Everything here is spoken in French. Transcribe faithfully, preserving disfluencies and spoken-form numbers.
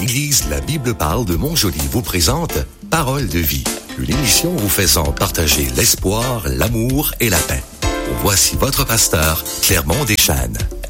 L'Église La Bible Parle de Montjoly vous présente Parole de vie, une émission vous faisant partager l'espoir, l'amour et la paix. Voici votre pasteur, Clermont Deschênes.